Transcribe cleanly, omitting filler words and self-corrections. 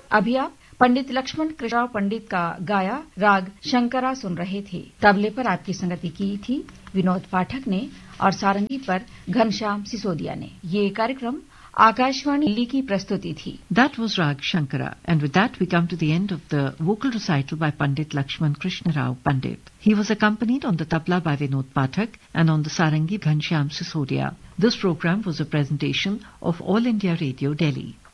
अभी आप पंडित लक्ष्मण कृष्णराव पंडित का गाया राग शंकरा सुन रहे थे। तबले पर आपकी संगति की थी विनोद पाठक ने और सारंगी पर घनश्याम सिसोदिया ने। ये कार्यक्रम आकाशवाणी दिल्ली की प्रस्तुति थी। That was Rag Shankara, and with that we come to the end of the vocal recital by Pandit Lakshman Krishna Rao Pandit. He was accompanied on the tabla by Vinod Pathak and on the sarangi Ghanshyam Sisodia. This program was a presentation of All India Radio Delhi.